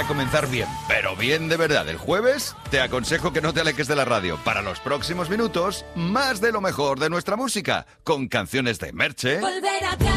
Para comenzar bien, pero bien de verdad el jueves, te aconsejo que no te alejes de la radio. Para los próximos minutos, más de lo mejor de nuestra música, con canciones de Merche,